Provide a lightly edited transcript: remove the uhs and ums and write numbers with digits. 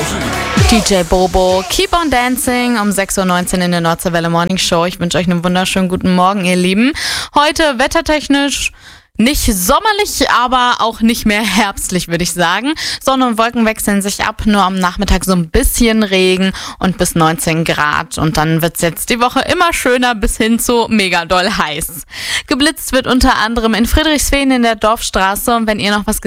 DJ Bobo, Keep on Dancing um 6.19 Uhr in der Nordseewelle Morning Show. Ich wünsche euch einen wunderschönen guten Morgen, ihr Lieben. Heute wettertechnisch nicht sommerlich, aber auch nicht mehr herbstlich, würde ich sagen. Sonne und Wolken wechseln sich ab, nur am Nachmittag so ein bisschen Regen und bis 19 Grad. Und dann wird's jetzt die Woche immer schöner bis hin zu mega doll heiß. Geblitzt wird unter anderem in Friedrichsfehn in der Dorfstraße. Und wenn ihr noch was